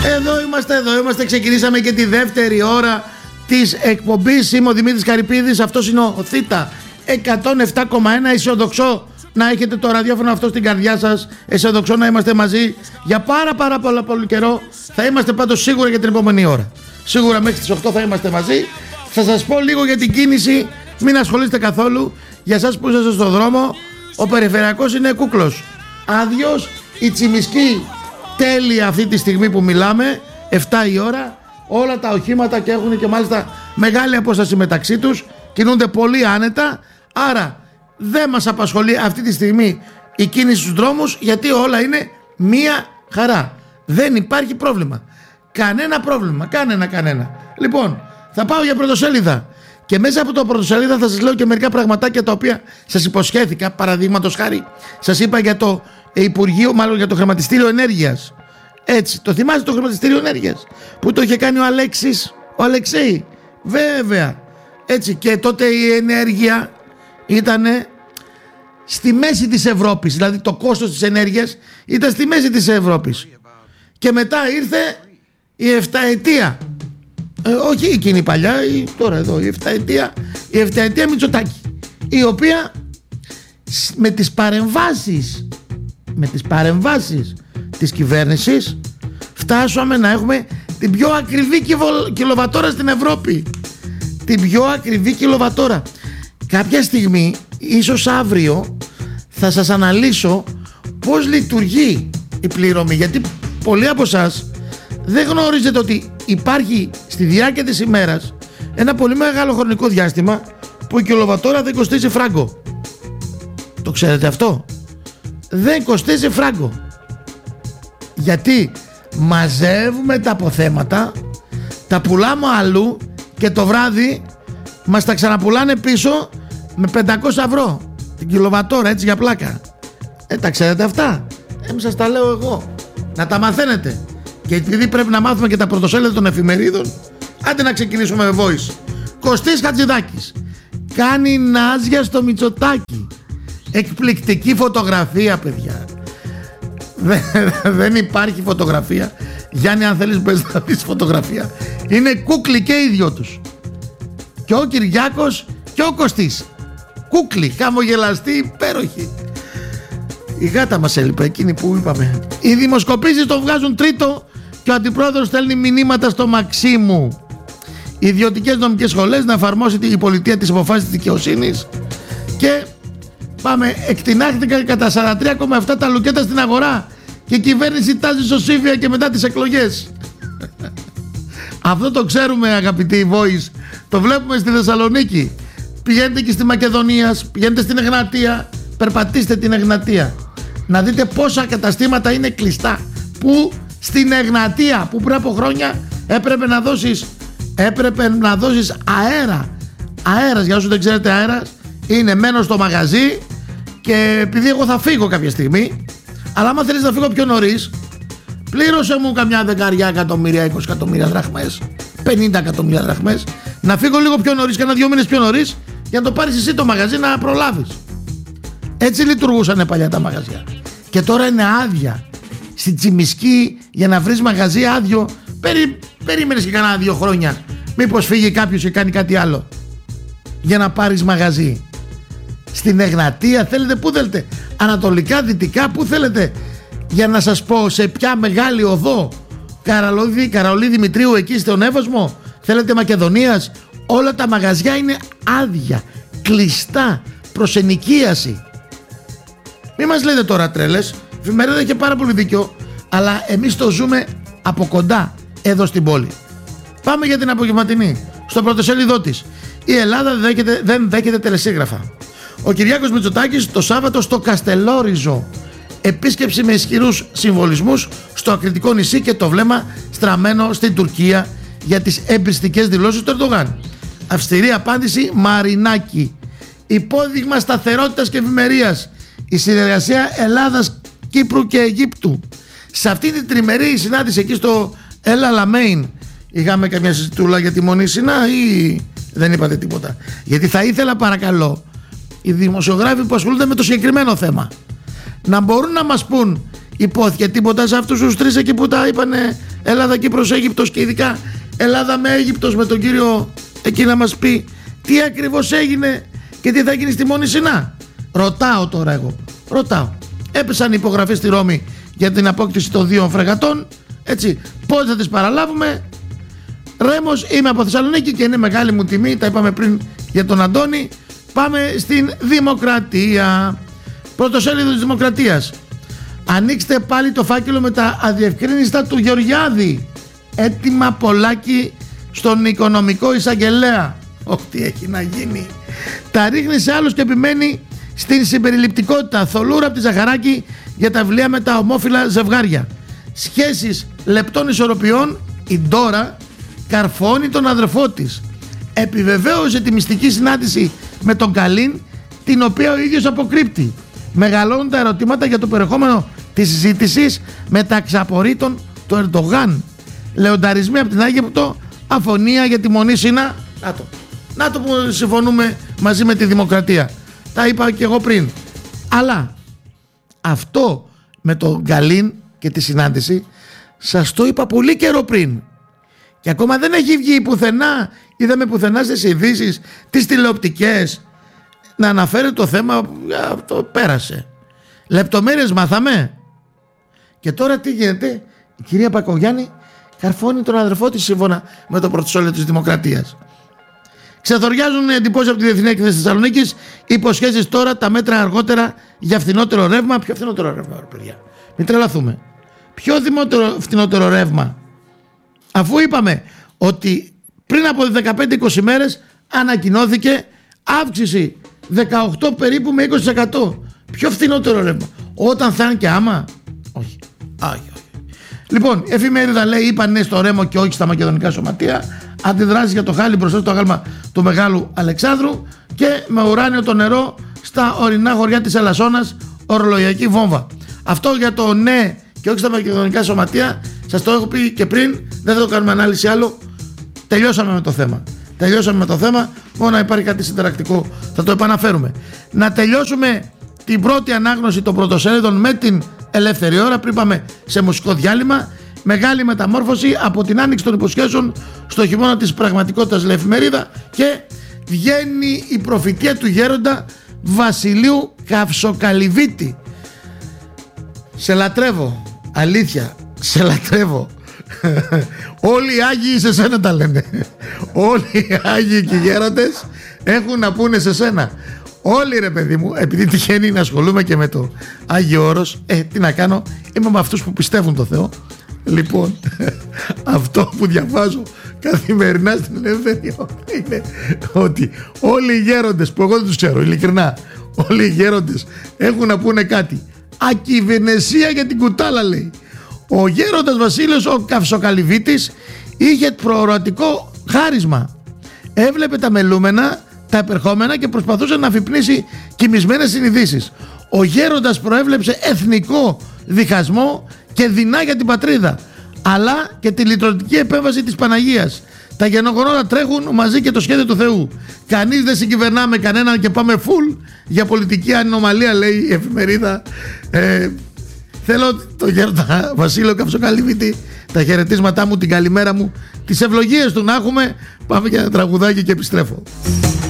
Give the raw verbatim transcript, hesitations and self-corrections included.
Εδώ είμαστε, εδώ είμαστε. Ξεκινήσαμε και τη δεύτερη ώρα της εκπομπής. Είμαι ο Δημήτρης Καρυπίδης. Αυτός είναι ο Θήτα εκατόν επτά κόμμα ένα. Αισιοδοξώ να έχετε το ραδιόφωνο αυτό στην καρδιά σας. Αισιοδοξώ να είμαστε μαζί για πάρα πάρα πολλά πολύ καιρό. Θα είμαστε πάντως σίγουρα για την επόμενη ώρα. Σίγουρα μέχρι τις οκτώ θα είμαστε μαζί. Θα σας πω λίγο για την κίνηση. Μην ασχολείστε καθόλου. Για εσάς που είσαστε στον δρόμο, ο περιφερειακός είναι κούκλος. Άδειος. Η Τσιμισκή τέλεια αυτή τη στιγμή που μιλάμε, επτά η ώρα. Όλα τα οχήματα και έχουν και μάλιστα μεγάλη απόσταση μεταξύ τους. Κινούνται πολύ άνετα. Άρα δεν μας απασχολεί αυτή τη στιγμή η κίνηση στους δρόμους, γιατί όλα είναι μία χαρά. Δεν υπάρχει πρόβλημα. Κανένα πρόβλημα. Κανένα, κανένα. Λοιπόν, θα πάω για πρωτοσέλιδα. Και μέσα από το πρωτοσέλιδα θα σας λέω και μερικά πραγματάκια τα οποία σας υποσχέθηκα. Παραδείγματος χάρη, σας είπα για το Υπουργείο, μάλλον για το Χρηματιστήριο Ενέργειας. Έτσι, το θυμάστε το Χρηματιστήριο Ενέργειας που το είχε κάνει ο Αλέξης, ο Αλεξέη. Βέβαια. Έτσι, και τότε η ενέργεια ήταν στη μέση της Ευρώπης. Δηλαδή το κόστος της ενέργειας ήταν στη μέση της Ευρώπης. Και μετά ήρθε η εφταετία. Ε, όχι εκείνη παλιά, η, τώρα εδώ η εφταετία, η εφταετία Μητσοτάκη, η οποία με τις παρεμβάσεις με τις παρεμβάσεις της κυβέρνησης φτάσαμε να έχουμε την πιο ακριβή κιλοβατόρα στην Ευρώπη. Την πιο ακριβή κιλοβατόρα. Κάποια στιγμή, ίσως αύριο, θα σας αναλύσω πώς λειτουργεί η πληρωμή, γιατί πολλοί από εσάς δεν γνωρίζετε ότι υπάρχει στη διάρκεια της ημέρας ένα πολύ μεγάλο χρονικό διάστημα που η κιλοβατόρα δεν κοστίζει φράγκο. Το ξέρετε αυτό? Δεν κοστίζει φράγκο. Γιατί μαζεύουμε τα αποθέματα, τα πουλάμε αλλού και το βράδυ μας τα ξαναπουλάνε πίσω με πεντακόσια ευρώ την κιλοβατόρα, έτσι για πλάκα. Ε, τα ξέρετε αυτά? Ε, μην σας τα λέω εγώ. Να τα μαθαίνετε. Και επειδή πρέπει να μάθουμε και τα πρωτοσέλιδα των εφημερίδων, άντε να ξεκινήσουμε με voice. Κωστής Χατζηδάκης κάνει νάζια στο Μητσοτάκη. Εκπληκτική φωτογραφία, παιδιά. Δεν υπάρχει φωτογραφία. Γιάννη, αν θέλεις πες να δεις φωτογραφία. Είναι κούκλοι και οι δυο τους. Και ο Κυριάκος και ο Κωστής. Κούκλοι, χαμογελαστοί, υπέροχοι. Η γάτα μας έλειπε, εκείνη που είπαμε. Οι δημοσκοπήσεις το βγάζουν τρίτο και ο αντιπρόεδρος στέλνει μηνύματα στο Μαξίμου. Οι ιδιωτικές νομικές σχολές να εφαρμόσει η πολιτεία της αποφάσης της δικαιοσύνης. Και πάμε, εκτινάχθηκαν κατά σαράντα τρία κόμμα επτά τα λουκέτα στην αγορά και η κυβέρνηση τάζει σωσίβια και μετά τις εκλογές. Αυτό το ξέρουμε, αγαπητοί voice. Το βλέπουμε στη Θεσσαλονίκη. Πηγαίνετε και στη Μακεδονία, πηγαίνετε στην Εγνατία, περπατήστε την Εγνατία, να δείτε πόσα καταστήματα είναι κλειστά. Που στην Εγνατία, που πριν από χρόνια έπρεπε να δώσεις έπρεπε να δώσεις αέρα. Αέρας, για όσους δεν ξέρετε, αέρας είναι μένω στο μαγαζί και επειδή εγώ θα φύγω κάποια στιγμή, αλλά άμα θέλεις να φύγω πιο νωρίς, πλήρωσε μου καμιά δεκαριά εκατομμύρια, είκοσι εκατομμύρια δραχμές, πενήντα εκατομμύρια δραχμές, να φύγω λίγο πιο νωρίς, κάνα δύο μήνες πιο νωρίς, για να το πάρεις εσύ το μαγαζί να προλάβεις. Έτσι λειτουργούσαν παλιά τα μαγαζιά. Και τώρα είναι άδεια. Στη Τσιμισκή για να βρεις μαγαζί άδειο, περί, περίμενες και κανένα δύο χρόνια. Μήπως φύγει κάποιος και κάνει κάτι άλλο για να πάρεις μαγαζί. Στην Εγνατία θέλετε, πού θέλετε? Ανατολικά, δυτικά, πού θέλετε? Για να σας πω σε ποια μεγάλη οδό, Καρολίδη, Καρολίδη Δημητρίου, εκεί στον Εύωσμο, θέλετε Μακεδονίας? Όλα τα μαγαζιά είναι άδεια, κλειστά, προς ενοικίαση. Μη μας λέτε τώρα τρέλες. Η εφημερίδα έχει πάρα πολύ δίκιο, αλλά εμείς το ζούμε από κοντά εδώ στην πόλη. Πάμε για την απογευματινή. Στο πρωτοσέλιδό της. Η Ελλάδα δεν δέχεται, δεν δέχεται τελεσίγραφα. Ο Κυριάκος Μητσοτάκης το Σάββατο στο Καστελόριζο. Επίσκεψη με ισχυρούς συμβολισμούς στο ακριτικό νησί και το βλέμμα στραμμένο στην Τουρκία για τις εμπριστικές δηλώσεις του Ερντογάν. Αυστηρή απάντηση Μαρινάκη. Υπόδειγμα σταθερότητας και ευημερίας. Η συνεργασία Ελλάδας, Κύπρου και Αιγύπτου. Σε αυτή την τριμερή συνάντηση εκεί στο El Alamein, είχαμε καμιά συζητούλα για τη Μονή Σινά ή δεν είπατε τίποτα? Γιατί θα ήθελα, παρακαλώ, οι δημοσιογράφοι που ασχολούνται με το συγκεκριμένο θέμα να μπορούν να μας πούν υπόθηκε τίποτα σε αυτούς τους τρεις εκεί που τα είπανε Ελλάδα, Κύπρος, Αίγυπτος και ειδικά Ελλάδα με Αίγυπτος, με τον κύριο εκεί να μας πει τι ακριβώς έγινε και τι θα γίνει στη Μόνη Σινά. Ρωτάω τώρα εγώ, ρωτάω. Έπεσαν οι υπογραφές στη Ρώμη για την απόκτηση των δύο φρεγατών, έτσι, πότε θα τις παραλάβουμε? Ρέμος, είμαι από Θεσσαλονίκη και είναι μεγάλη μου τιμή, τα είπαμε πριν για τον Αντώνη. Πάμε στην Δημοκρατία. Πρωτοσέλιδο της Δημοκρατίας. Ανοίξτε πάλι το φάκελο με τα αδιευκρίνηστα του Γεωργιάδη. Έτοιμα πολλάκι στον οικονομικό εισαγγελέα. Όχι, τι έχει να γίνει. Τα ρίχνει σε άλλους και επιμένει στην συμπεριληπτικότητα. Θολούρα από τη Ζαχαράκη για τα βιβλία με τα ομόφυλα ζευγάρια. Σχέσεις λεπτών ισορροπιών. Η Ντόρα καρφώνει τον αδερφό της. Επιβεβαίωσε τη μυστική συνάντηση με τον Καλίν, την οποία ο ίδιος αποκρύπτει. Μεγαλώνουν τα ερωτήματα για το περιεχόμενο της συζήτησης μεταξύ απορρίτων του Ερντογάν. Λεονταρισμοί από την Αίγυπτο, αφωνία για τη Μονή Σινά. Να το. Να το που συμφωνούμε μαζί με τη Δημοκρατία. Τα είπα και εγώ πριν. Αλλά αυτό με τον Καλίν και τη συνάντηση σας το είπα πολύ καιρό πριν. Και ακόμα δεν έχει βγει πουθενά. Είδαμε πουθενά στις ειδήσεις, τις τηλεοπτικές, να αναφέρει το θέμα. Το πέρασε. Λεπτομέρειες μάθαμε. Και τώρα τι γίνεται? Η κυρία Πακογιάννη καρφώνει τον αδερφό της σύμφωνα με το πρωτοσέλιδο της Δημοκρατίας. Ξεθοριάζουν εντυπώσεις από τη Διεθνή Έκθεση της Θεσσαλονίκης. Υποσχέσεις τώρα, τα μέτρα αργότερα για φθηνότερο ρεύμα. Ποιο φθηνότερο ρεύμα, παιδιά? Μην τρελαθούμε. Ποιο φθηνότερο ρεύμα? Αφού είπαμε ότι πριν από δεκαπέντε είκοσι μέρες ανακοινώθηκε αύξηση δεκαοκτώ περίπου με είκοσι τοις εκατό. Πιο φθηνότερο ρεύμα. Όταν θα είναι και άμα? Όχι. Όχι, όχι. Λοιπόν, η εφημερίδα λέει είπαν ναι στο Ρέμο και όχι στα μακεδονικά σωματεία. Αντιδράσεις για το χάλι μπροστά στο αγάλμα του Μεγάλου Αλεξάνδρου και με ουράνιο το νερό στα ορεινά χωριά της Ελασσόνας, ορολογιακή βόμβα. Αυτό για το ναι και όχι στα μακεδονικά σωματεία σας το έχω πει και πριν, δεν θα το κάνουμε ανάλυση άλλο. Τελειώσαμε με το θέμα. Τελειώσαμε με το θέμα, μόνο να υπάρχει κάτι συνταρακτικό θα το επαναφέρουμε. Να τελειώσουμε την πρώτη ανάγνωση των πρωτοσέλιδων με την Ελεύθερη Ώρα πριν πάμε σε μουσικό διάλειμμα. Μεγάλη μεταμόρφωση από την άνοιξη των υποσχέσεων στο χειμώνα της πραγματικότητας, λέει εφημερίδα, και βγαίνει η προφητεία του γέροντα Βασιλείου Καυσοκαλυβίτη. Σε λατρεύω, αλήθεια, σε λατρεύω. Όλοι οι Άγιοι σε σένα τα λένε. Όλοι οι Άγιοι και οι γέροντες έχουν να πούνε σε σένα. Όλοι ρε παιδί μου, επειδή τυχαίνει να ασχολούμαι και με το Άγιο Όρος, ε, τι να κάνω, είμαι με αυτούς που πιστεύουν το Θεό. Λοιπόν, αυτό που διαβάζω καθημερινά στην Ελεύθερη Ώρα είναι ότι όλοι οι γέροντες, που εγώ δεν τους ξέρω, ειλικρινά, όλοι οι γέροντες έχουν να πούνε κάτι. Ακυβερνεσία για την κουτάλα, λέει. Ο γέροντας Βασίλειος ο Καυσοκαλυβίτης είχε προορατικό χάρισμα. Έβλεπε τα μελούμενα, τα επερχόμενα και προσπαθούσε να αφυπνίσει κοιμισμένες συνειδήσεις. Ο γέροντας προέβλεψε εθνικό διχασμό και δεινά για την πατρίδα, αλλά και τη λυτρωτική επέμβαση της Παναγίας. Τα γενογονότα τρέχουν μαζί και το σχέδιο του Θεού. Κανείς δεν συγκυβερνά με κανέναν και πάμε φουλ για πολιτική ανομαλία, λέει η εφημερίδα. Ε, θέλω το γέροντα Βασίλειο Καυσοκαλυβίτη, τα χαιρετίσματά μου, την καλημέρα μου, τις ευλογίες του να έχουμε. Πάμε για ένα τραγουδάκι και επιστρέφω.